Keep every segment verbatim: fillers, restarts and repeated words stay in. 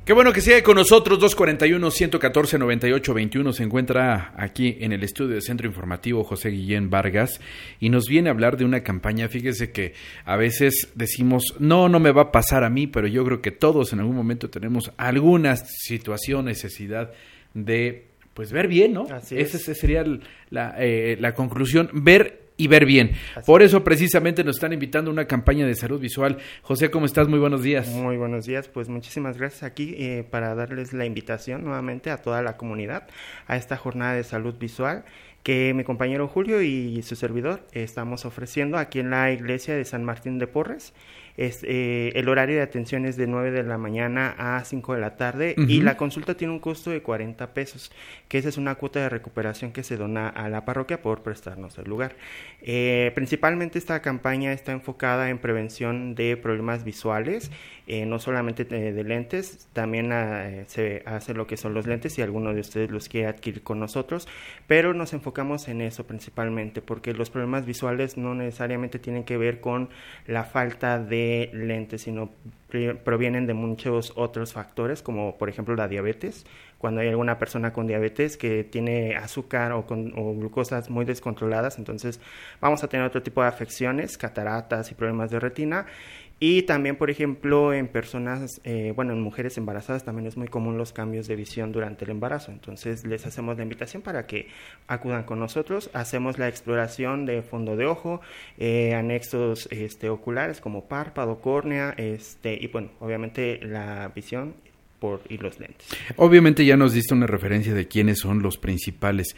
Qué bueno que sigue con nosotros. Dos cuarenta y uno, ciento catorce, noventa y ocho veintiuno. Se encuentra aquí en el estudio de Centro Informativo José Guillén Vargas y nos viene a hablar de una campaña. Fíjese que a veces decimos, no, no me va a pasar a mí, pero yo creo que todos en algún momento tenemos alguna situación, necesidad de pues ver bien, ¿no? Así es. Esa sería la, eh, la conclusión, ver y ver bien. Así Por eso precisamente nos están invitando a una campaña de salud visual. José, ¿cómo estás? Muy buenos días. Muy buenos días, pues muchísimas gracias aquí eh, para darles la invitación nuevamente a toda la comunidad a esta jornada de salud visual que mi compañero Julio y su servidor estamos ofreciendo aquí en la iglesia de San Martín de Porres. Es, eh, el horario de atención es de nueve de la mañana a cinco de la tarde uh-huh. y la consulta tiene un costo de cuarenta pesos, que esa es una cuota de recuperación que se dona a la parroquia por prestarnos el lugar. Eh, principalmente esta campaña está enfocada en prevención de problemas visuales, eh, no solamente de, de lentes, también eh, se hace lo que son los lentes si alguno de ustedes los quiere adquirir con nosotros, pero nos enfocamos en eso principalmente, porque los problemas visuales no necesariamente tienen que ver con la falta de lentes, sino provienen de muchos otros factores, como por ejemplo la diabetes. Cuando hay alguna persona con diabetes que tiene azúcar o, con, o glucosas muy descontroladas, entonces vamos a tener otro tipo de afecciones, cataratas y problemas de retina. Y también, por ejemplo, en personas, eh, bueno, en mujeres embarazadas también es muy común los cambios de visión durante el embarazo. Entonces, les hacemos la invitación para que acudan con nosotros. Hacemos la exploración de fondo de ojo, eh, anexos este, oculares como párpado, córnea, este, y bueno, obviamente la visión por y los lentes. Obviamente ya nos diste una referencia de quiénes son los principales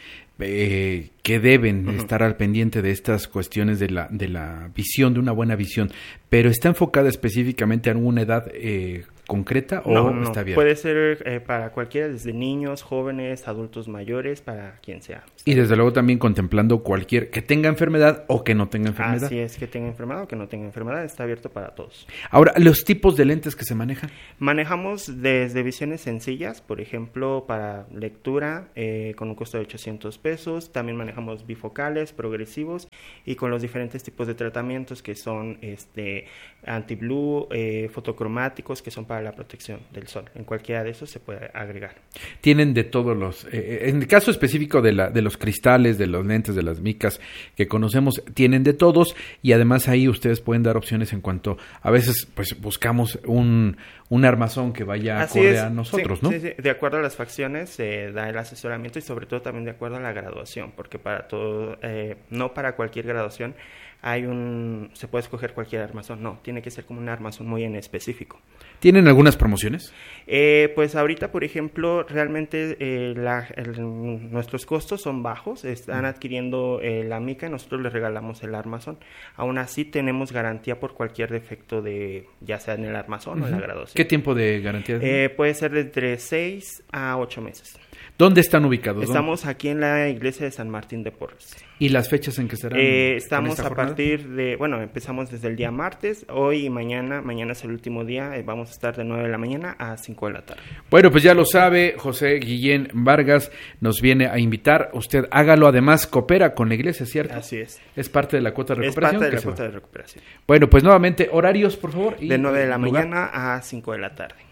eh, que deben uh-huh. estar al pendiente de estas cuestiones de la de la visión, de una buena visión, pero ¿está enfocada específicamente a alguna edad eh, concreta o no, no, está bien? Puede ser eh, para cualquiera, desde niños, jóvenes, adultos mayores, para quien sea. Y desde luego también contemplando cualquier que tenga enfermedad o que no tenga enfermedad. Así es, que tenga enfermedad o que no tenga enfermedad, está abierto para todos. Ahora, ¿los tipos de lentes que se manejan? Manejamos desde visiones sencillas, por ejemplo, para lectura, eh, con un costo de ochocientos pesos. También manejamos bifocales, progresivos y con los diferentes tipos de tratamientos que son este anti-blue, eh, fotocromáticos, que son para la protección del sol. En cualquiera de esos se puede agregar. Tienen de todos los... Eh, en el caso específico de, la, de los cristales, de los lentes, de las micas que conocemos, tienen de todos y además ahí ustedes pueden dar opciones en cuanto... A veces pues buscamos un, un armazón que vaya Así acorde es. a nosotros, sí, ¿no? Sí, sí. De acuerdo a las facciones se da el asesoramiento y sobre todo también de acuerdo a la graduación, porque para todo, eh, no para cualquier graduación hay un, se puede escoger cualquier armazón, no, tiene que ser como un armazón muy en específico. ¿Tienen algunas promociones? Eh, pues ahorita, por ejemplo, realmente eh, la, el, nuestros costos son bajos, están adquiriendo eh, la mica y nosotros les regalamos el armazón. Aún así tenemos garantía por cualquier defecto de, ya sea en el armazón uh-huh. o en la graduación. ¿Qué tiempo de garantía? Eh, puede ser de entre seis a ocho meses. ¿Dónde están ubicados? Estamos ¿Dónde? Aquí en la iglesia de San Martín de Porres. ¿Y las fechas en que serán? Eh, estamos a partir de, bueno, empezamos desde el día martes, hoy y mañana, mañana es el último día, eh, vamos a estar de nueve de la mañana a cinco de la tarde. Bueno, pues ya lo sabe, José Guillén Vargas nos viene a invitar, usted hágalo, además coopera con la iglesia, ¿cierto? Así es. Es parte de la cuota de recuperación. Es parte de la cuota de recuperación. Bueno, pues nuevamente, horarios, por favor. Y de nueve de la lugar. mañana a cinco de la tarde.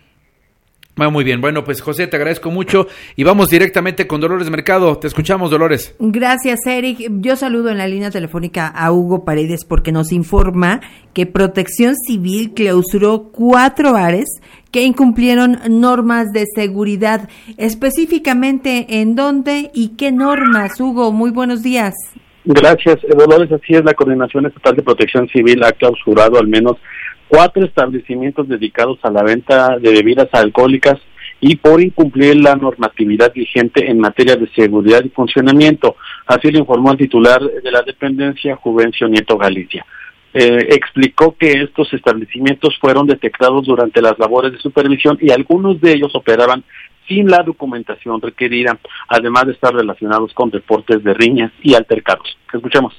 Va muy bien. Bueno, pues José, te agradezco mucho y vamos directamente con Dolores Mercado. Te escuchamos, Dolores. Gracias, Eric. Yo saludo en la línea telefónica a Hugo Paredes porque nos informa que Protección Civil clausuró cuatro bares que incumplieron normas de seguridad. Específicamente, ¿en dónde y qué normas? Hugo, muy buenos días. Gracias, Dolores. Así es, la Coordinación Estatal de Protección Civil ha clausurado al menos cuatro establecimientos dedicados a la venta de bebidas alcohólicas y por incumplir la normatividad vigente en materia de seguridad y funcionamiento. Así lo informó el titular de la dependencia, Juvencio Nieto Galicia. Eh, explicó que estos establecimientos fueron detectados durante las labores de supervisión y algunos de ellos operaban sin la documentación requerida, además de estar relacionados con reportes de riñas y altercados. Escuchemos.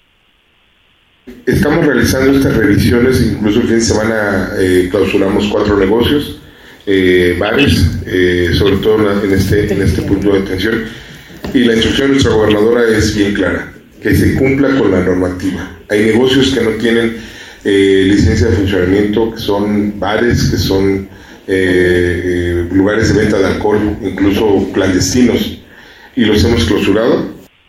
Estamos realizando estas revisiones, incluso el fin de semana eh, clausuramos cuatro negocios, eh, bares, eh, sobre todo en este, en este punto de atención, y la instrucción de nuestra gobernadora es bien clara, que se cumpla con la normativa. Hay negocios que no tienen eh, licencia de funcionamiento, que son bares, que son eh, eh, lugares de venta de alcohol, incluso clandestinos, y los hemos clausurado.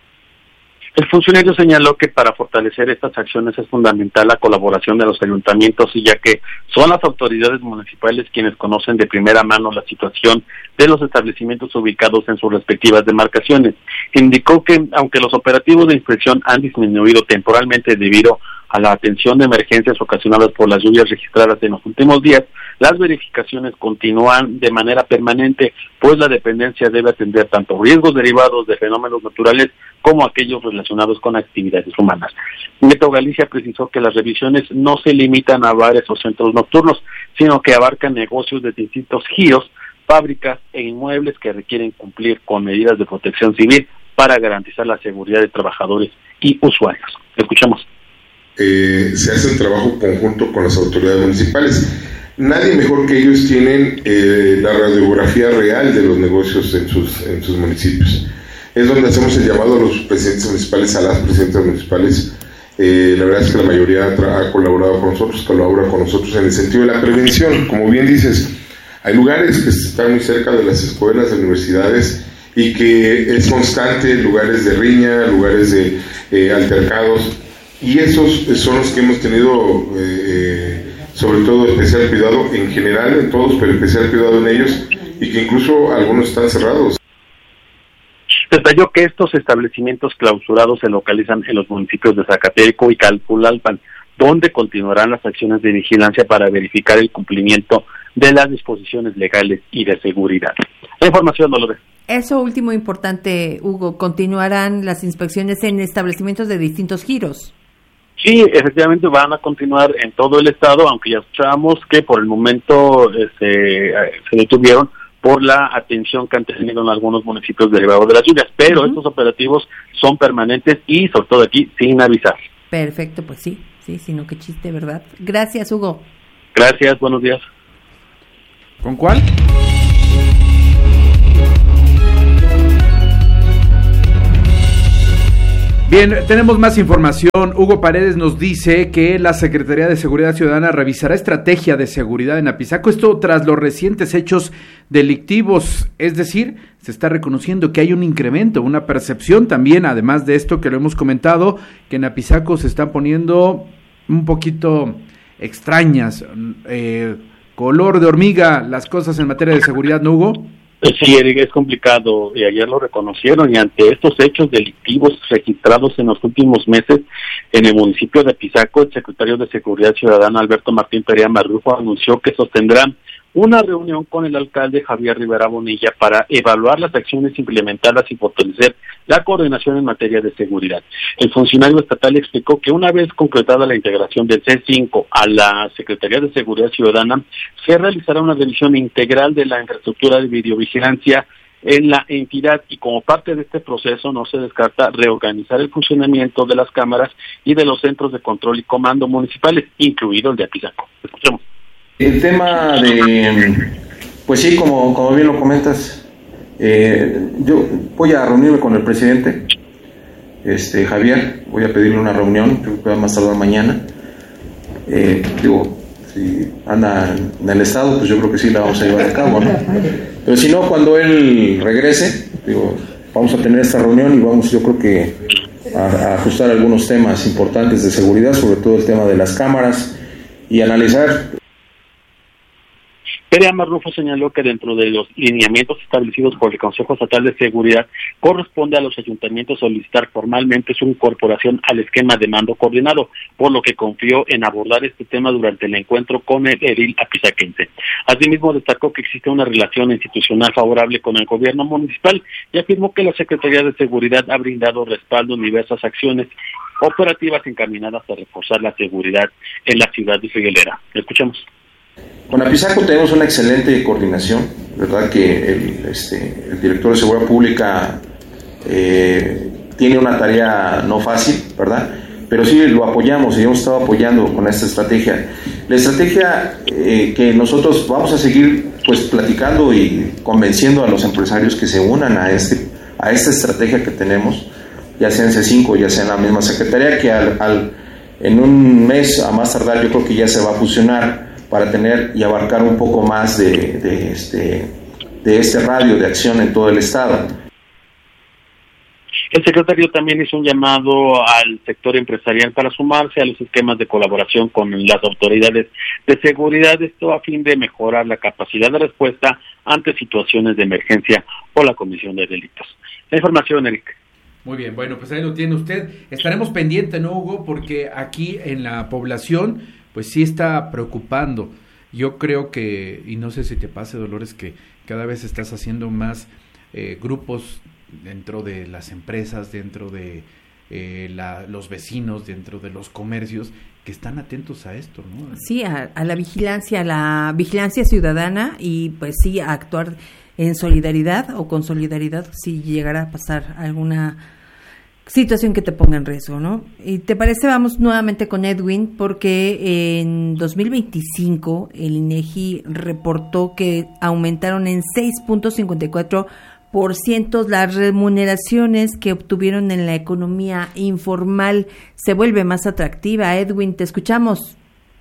El funcionario señaló que para fortalecer estas acciones es fundamental la colaboración de los ayuntamientos, y ya que son las autoridades municipales quienes conocen de primera mano la situación de los establecimientos ubicados en sus respectivas demarcaciones. Indicó que aunque los operativos de inspección han disminuido temporalmente debido a la atención de emergencias ocasionadas por las lluvias registradas en los últimos días, las verificaciones continúan de manera permanente, pues la dependencia debe atender tanto riesgos derivados de fenómenos naturales como aquellos relacionados con actividades humanas. Metro Galicia precisó que las revisiones no se limitan a bares o centros nocturnos, sino que abarcan negocios de distintos giros, fábricas e inmuebles que requieren cumplir con medidas de protección civil para garantizar la seguridad de trabajadores y usuarios. Escuchamos. Eh, se hace un trabajo conjunto con las autoridades municipales. Nadie mejor que ellos tienen eh, la radiografía real de los negocios en sus, en sus municipios. Es donde hacemos el llamado a los presidentes municipales, a las presidentas municipales. Eh, la verdad es que la mayoría ha, ha colaborado con nosotros, colabora con nosotros en el sentido de la prevención. Como bien dices, hay lugares que están muy cerca de las escuelas, de universidades, y que es constante, lugares de riña, lugares de eh, altercados, y esos son los que hemos tenido eh, sobre todo especial cuidado en general, en todos, pero especial cuidado en ellos, y que incluso algunos están cerrados. Detalló que estos establecimientos clausurados se localizan en los municipios de Zacateco y Calpulalpan, donde continuarán las acciones de vigilancia para verificar el cumplimiento de las disposiciones legales y de seguridad. La información, Dolores. Eso último importante, Hugo, continuarán las inspecciones en establecimientos de distintos giros. Sí, efectivamente van a continuar en todo el estado, aunque ya escuchábamos que por el momento este, se detuvieron por la atención que han tenido en algunos municipios derivados de las lluvias, pero uh-huh. estos operativos son permanentes y sobre todo aquí sin avisar. Perfecto, pues sí, sí, sino que chiste, ¿verdad? Gracias, Hugo. Gracias, buenos días. ¿Con cuál? Bien, tenemos más información. Hugo Paredes nos dice que la Secretaría de Seguridad Ciudadana revisará estrategia de seguridad en Apizaco, esto tras los recientes hechos delictivos, es decir, se está reconociendo que hay un incremento, una percepción también, además de esto que lo hemos comentado, que en Apizaco se están poniendo un poquito extrañas, eh, color de hormiga las cosas en materia de seguridad, ¿no, Hugo? Sí, Eric, es complicado, y ayer lo reconocieron, y ante estos hechos delictivos registrados en los últimos meses en el municipio de Apizaco, el secretario de Seguridad Ciudadana, Alberto Martín Perea Marrufo, anunció que sostendrán una reunión con el alcalde Javier Rivera Bonilla para evaluar las acciones implementadas y fortalecer la coordinación en materia de seguridad. El funcionario estatal explicó que una vez concretada la integración del C cinco a la Secretaría de Seguridad Ciudadana, se realizará una revisión integral de la infraestructura de videovigilancia en la entidad, y como parte de este proceso no se descarta reorganizar el funcionamiento de las cámaras y de los centros de control y comando municipales, incluido el de Apizaco. Escuchemos. El tema de, pues sí, como, como bien lo comentas, eh, yo voy a reunirme con el presidente, este Javier, voy a pedirle una reunión, creo que va a más tardar mañana. Eh, digo, si anda en el estado, pues yo creo que sí la vamos a llevar a cabo, ¿no? Pero si no, cuando él regrese, digo, vamos a tener esta reunión y vamos, yo creo que a, a ajustar algunos temas importantes de seguridad, sobre todo el tema de las cámaras, y analizar. Perea Marrufo señaló que dentro de los lineamientos establecidos por el Consejo Estatal de Seguridad, corresponde a los ayuntamientos solicitar formalmente su incorporación al esquema de mando coordinado, por lo que confió en abordar este tema durante el encuentro con el edil apizaquense. Asimismo, destacó que existe una relación institucional favorable con el gobierno municipal y afirmó que la Secretaría de Seguridad ha brindado respaldo en diversas acciones operativas encaminadas a reforzar la seguridad en la ciudad de Figuelera. Escuchemos. Con Apizaco tenemos una excelente coordinación, verdad que el, este, el director de Seguridad Pública eh, tiene una tarea no fácil, verdad, pero sí lo apoyamos y hemos estado apoyando con esta estrategia. La estrategia eh, que nosotros vamos a seguir pues platicando y convenciendo a los empresarios que se unan a este a esta estrategia que tenemos, ya sea en C cinco, ya sea en la misma secretaría, que al, al en un mes a más tardar yo creo que ya se va a fusionar para tener y abarcar un poco más de, de, este, de este radio de acción en todo el estado. El secretario también hizo un llamado al sector empresarial para sumarse a los esquemas de colaboración con las autoridades de seguridad, esto a fin de mejorar la capacidad de respuesta ante situaciones de emergencia o la comisión de delitos. La información, Eric. Muy bien, bueno, pues ahí lo tiene usted. Estaremos pendientes, ¿no, Hugo? Porque aquí en la población, pues sí está preocupando. Yo creo que, y no sé si te pase, Dolores, que cada vez estás haciendo más eh, grupos dentro de las empresas, dentro de eh, la, los vecinos, dentro de los comercios, que están atentos a esto, ¿no? Sí, a, a la vigilancia, a la vigilancia ciudadana y pues sí, a actuar en solidaridad o con solidaridad si llegara a pasar alguna situación que te ponga en riesgo, ¿no? Y te parece, vamos nuevamente con Edwin, porque en dos mil veinticinco el INEGI reportó que aumentaron en seis punto cincuenta y cuatro por ciento las remuneraciones que obtuvieron en la economía informal. Se vuelve más atractiva. Edwin, te escuchamos.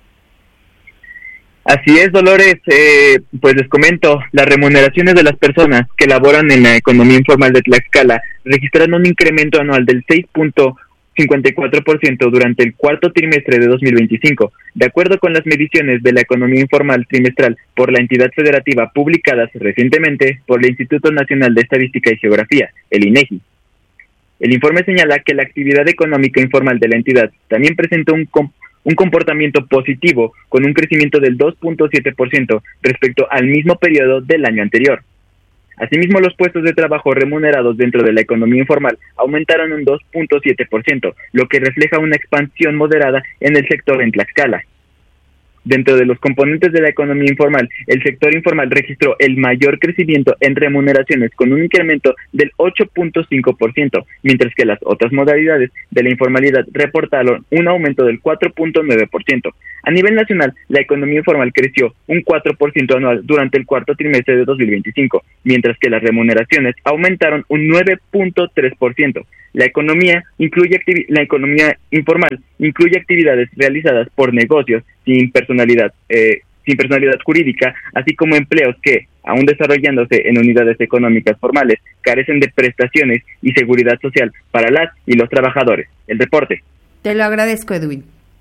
Así es, Dolores, eh, pues les comento, las remuneraciones de las personas que laboran en la economía informal de Tlaxcala registraron un incremento anual del seis punto cincuenta y cuatro por ciento durante el cuarto trimestre de dos mil veinticinco, de acuerdo con las mediciones de la economía informal trimestral por la entidad federativa publicadas recientemente por el Instituto Nacional de Estadística y Geografía, el INEGI. El informe señala que la actividad económica informal de la entidad también presentó un comp- un comportamiento positivo con un crecimiento del dos punto siete por ciento respecto al mismo periodo del año anterior. Asimismo, los puestos de trabajo remunerados dentro de la economía informal aumentaron un dos punto siete por ciento, lo que refleja una expansión moderada en el sector en Tlaxcala. Dentro de los componentes de la economía informal, el sector informal registró el mayor crecimiento en remuneraciones con un incremento del ocho punto cinco por ciento, mientras que las otras modalidades de la informalidad reportaron un aumento del cuatro punto nueve por ciento. A nivel nacional, la economía informal creció un cuatro por ciento anual durante el cuarto trimestre de dos mil veinticinco, mientras que las remuneraciones aumentaron un nueve punto tres por ciento. La economía incluye activi- la economía informal incluye actividades realizadas por negocios sin personalidad eh, sin personalidad jurídica, así como empleos que, aún desarrollándose en unidades económicas formales, carecen de prestaciones y seguridad social para las y los trabajadores. El reporte. Te lo agradezco, Edwin.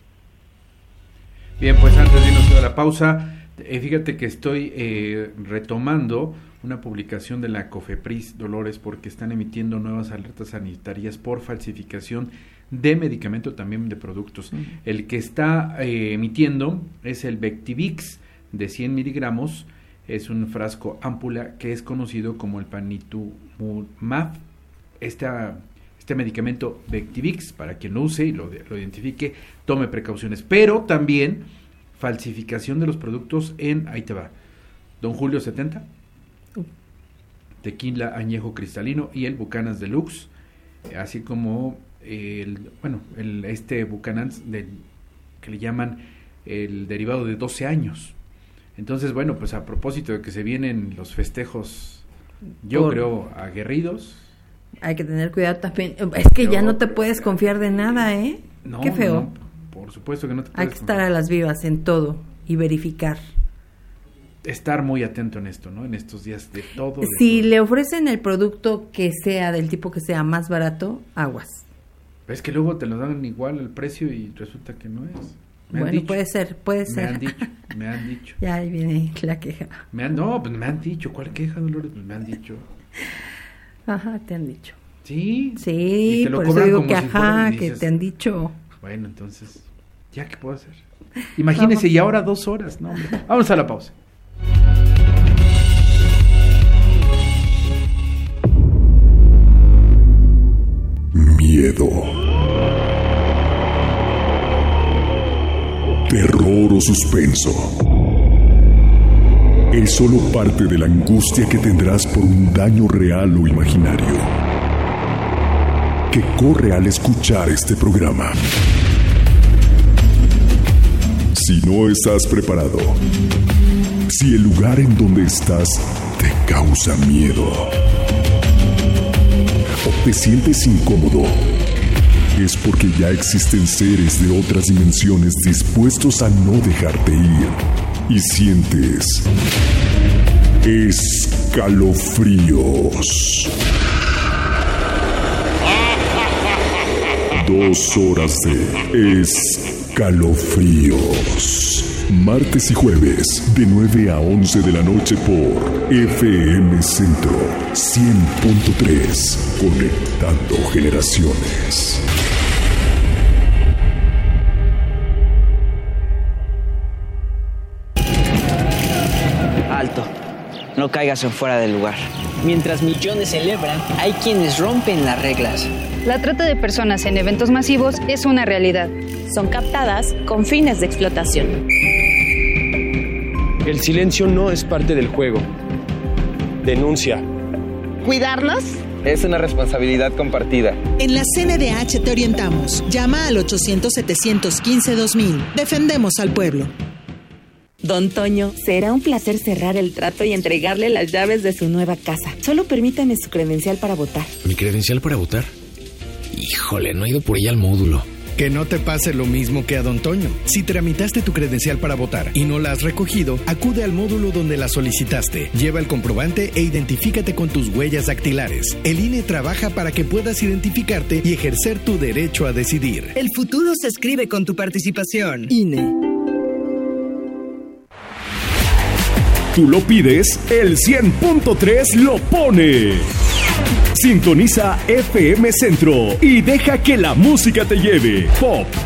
Bien, pues antes de irnos a la pausa, eh, fíjate que estoy eh, retomando una publicación de la COFEPRIS, Dolores, porque están emitiendo nuevas alertas sanitarias por falsificación de medicamento, también de productos. Uh-huh. El que está eh, emitiendo es el Vectibix de cien miligramos, es un frasco ámpula que es conocido como el panitumumab. Esta, este medicamento Vectibix, para quien lo use y lo, lo identifique, tome precauciones, pero también falsificación de los productos en, ahí te va, Don Julio setenta, Tequila Añejo Cristalino y el Buchanan's Deluxe, así como el, bueno, el, este Buchanan's del, que le llaman el derivado de doce años. Entonces, bueno, pues a propósito de que se vienen los festejos, yo Por... creo, aguerridos. Hay que tener cuidado también. Es que yo, ya no te puedes confiar de nada, ¿eh? No, qué feo. No, por supuesto que no te puedes Hay que estar a las vivas en todo y verificar. Estar muy atento en esto, ¿no? En estos días de todo. De si todo. Le ofrecen el producto que sea, del tipo que sea más barato, aguas. Es que luego te lo dan igual el precio y resulta que no es. Me bueno, puede ser, puede ser. Me han dicho, me han dicho. Ya ahí viene la queja. Me han, no, pues me han dicho. ¿Cuál queja, Dolores? Pues me han dicho. Ajá, te han dicho. Sí. Sí, y te lo por cobran eso digo como que si ajá, fueran, que dices, te han dicho. Bueno, entonces, ¿ya qué puedo hacer? Imagínese, y ahora dos horas, no, hombre. Vamos a la pausa. Miedo, terror o suspenso es solo parte de la angustia que tendrás por un daño real o imaginario que corre al escuchar este programa. Si no estás preparado, si el lugar en donde estás te causa miedo o te sientes incómodo, es porque ya existen seres de otras dimensiones dispuestos a no dejarte ir. Y sientes escalofríos. escalofríos. Dos horas de escalofríos. Martes y jueves, de nueve a once de la noche por F M Centro cien punto tres. Conectando generaciones. Alto. No caigas en fuera del lugar. Mientras millones celebran, hay quienes rompen las reglas. La trata de personas en eventos masivos es una realidad. Son captadas con fines de explotación. El silencio no es parte del juego. Denuncia. ¿Cuidarnos? Es una responsabilidad compartida. En la C N D H te orientamos. Llama al ochocientos, setecientos quince, dos mil. Defendemos al pueblo. Don Toño, será un placer cerrar el trato y entregarle las llaves de su nueva casa. Solo permítame su credencial para votar. ¿Mi credencial para votar? Híjole, no he ido por ella al módulo. Que no te pase lo mismo que a Don Toño. Si tramitaste tu credencial para votar y no la has recogido, acude al módulo donde la solicitaste. Lleva el comprobante e identifícate con tus huellas dactilares. El I N E trabaja para que puedas identificarte y ejercer tu derecho a decidir. El futuro se escribe con tu participación. I N E. Tú lo pides, el cien punto tres lo pone. Sintoniza F M Centro y deja que la música te lleve. Pop,